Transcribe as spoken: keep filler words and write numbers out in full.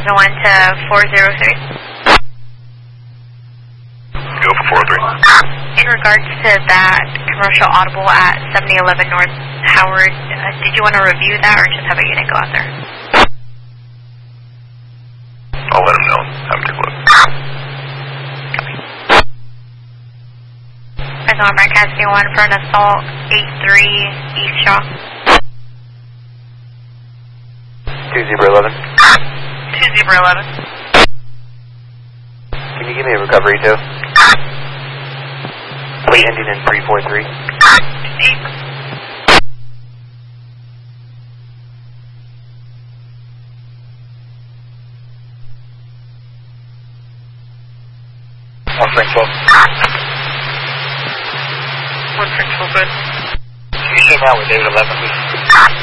thousand one to four zero three. Go for four three. In regards to that commercial audible at seventy eleven North Howard, uh, did you want to review that or just have a unit go out there? I'll let him know. Have him take a look. That's on broadcasting one for an assault eight three East Shaw. two zero eleven. two zero eleven. Can you give me a recovery too? Plate ending in three four three. One Frank twelve. One Frank twelve, good. You came out with David eleven.